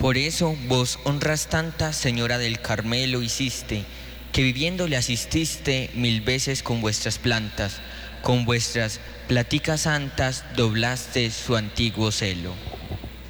Por eso vos honras tanta, Señora del Carmelo, hiciste, que viviendo le asististe 1000 veces con vuestras plantas, con vuestras pláticas santas doblaste su antiguo celo.